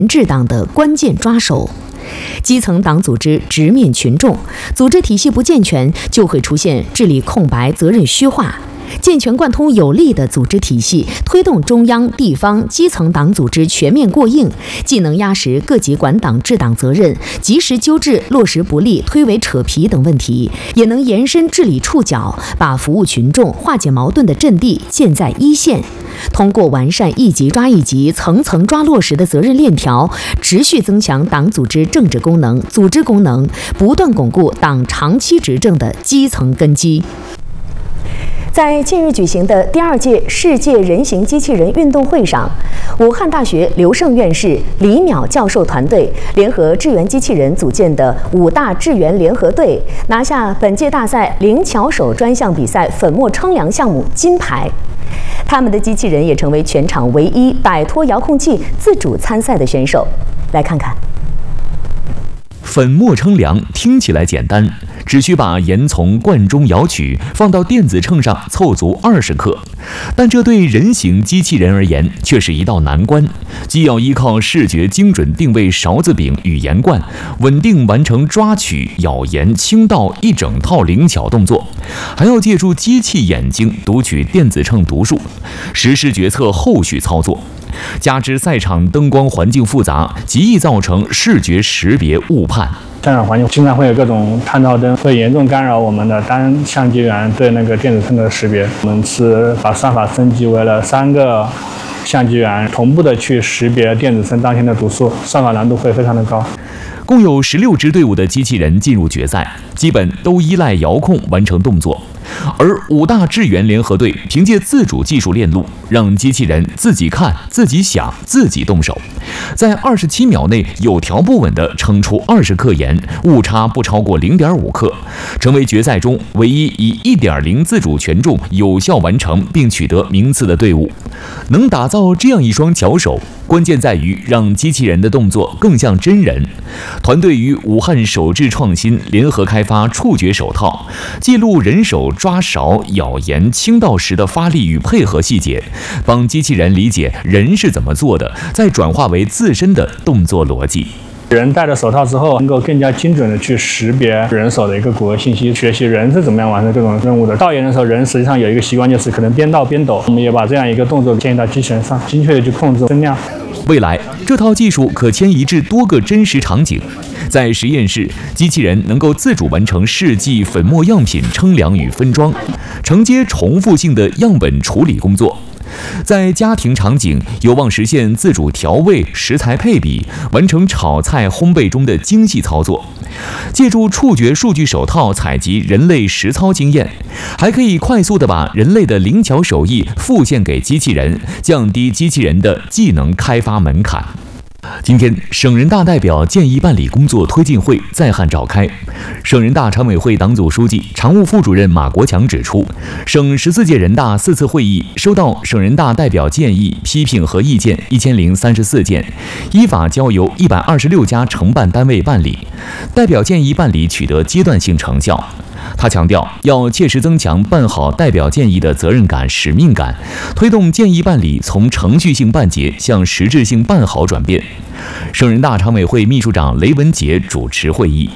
治党的关键抓手。基层党组织直面群众，组织体系不健全，就会出现治理空白、责任虚化。健全贯通有力的组织体系，推动中央、地方、基层党组织全面过硬，既能压实各级管党治党责任，及时纠治落实不力、推诿扯皮等问题，也能延伸治理触角，把服务群众、化解矛盾的阵地建在一线。通过完善一级抓一级、层层抓落实的责任链条，持续增强党组织政治功能、组织功能，不断巩固党长期执政的基层根基。在近日举行的第2届世界人形机器人运动会上，武汉大学刘胜院士、李淼教授团队联合智源机器人组建的5大智源联合队，拿下本届大赛灵巧手专项比赛粉末称量项目金牌。他们的机器人也成为全场唯一摆脱遥控器自主参赛的选手。来看看。 粉末称量听起来简单，只需把盐从罐中舀取，放到电子秤上凑足20克。但这对人形机器人而言却是一道难关，既要依靠视觉精准定位勺子柄与盐罐，稳定完成抓取、舀盐、倾倒一整套灵巧动作，还要借助机器眼睛读取电子秤读数，实时决策后续操作。加之赛场灯光环境复杂，极易造成视觉识别误判。 赛场环境经常会有各种探照灯，会严重干扰我们的单相机源对那个电子秤的识别。我们是把算法升级为了3个相机源同步的去识别电子秤当前的读数，算法难度会非常的高。 共有16支队伍的机器人进入决赛，基本都依赖遥控完成动作。而5大智源联合队凭借自主技术链路，让机器人自己看、自己想、自己动手，在27秒内有条不紊地称出20克盐，误差不超过0.5克，成为决赛中唯一以1.0自主权重有效完成并取得名次的队伍。能打造这样一双巧手，关键在于让机器人的动作更像真人。团队与武汉手智创新联合开发触觉手套，记录人手抓勺、舀盐、倾倒时的发力与配合细节，帮机器人理解人是怎么做的，再转化为自身的动作逻辑。 人戴着手套之后，能够更加精准的去识别人手的一个骨骼信息，学习人是怎么样完成这种任务的。倒盐的时候，人实际上有一个习惯，就是可能边倒边抖。我们也把这样一个动作建议到机器人上，精确的去控制增量。 未来，这套技术可迁移至多个真实场景。在实验室，机器人能够自主完成试剂粉末样品称量与分装，承接重复性的样本处理工作。在家庭场景，有望实现自主调味、食材配比，完成炒菜、烘焙中的精细操作。借助触觉数据手套采集人类实操经验，还可以快速地把人类的灵巧手艺复现给机器人，降低机器人的技能开发门槛。今天，省人大代表建议办理工作推进会在汉召开。省人大常委会党组书记、常务副主任马国强指出，省14届人大4次会议收到省人大代表建议、批评和意见1034件，依法交由126家承办单位办理，代表建议办理取得阶段性成效。他强调，要切实增强办好代表建议的责任感、使命感，推动建议办理从程序性办结向实质性办好转变。省人大常委会秘书长雷文杰主持会议。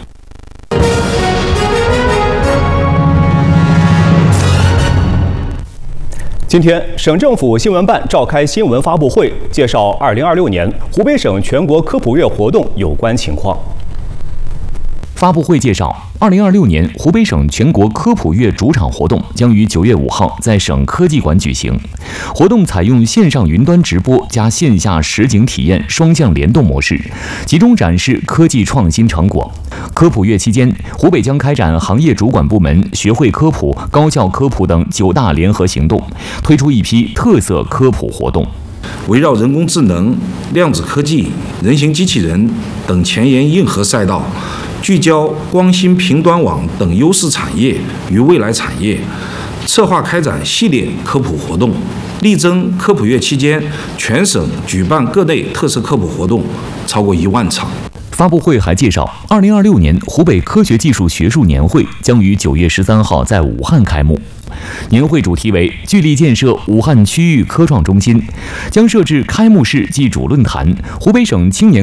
今天，省政府新闻办召开新闻发布会，介绍2026年湖北省全国科普月活动有关情况。 发布会介绍，2026年湖北省全国科普月主场活动将于9月5号在省科技馆举行。活动采用线上云端直播加线下实景体验双向联动模式，集中展示科技创新成果。科普月期间，湖北将开展行业主管部门、学会科普、高校科普等9大联合行动，推出一批特色科普活动。 围绕人工智能、量子科技、人形机器人等前沿硬核赛道，聚焦光芯频端网等优势产业与未来产业，策划开展系列科普活动，力争科普月期间全省举办各类特色科普活动超过1万场。 发布会还介绍，2026年湖北科学技术学术年会将于9月13号在武汉开幕。年会主题为“聚力建设武汉区域科创中心”，将设置开幕式暨主论坛、湖北省青年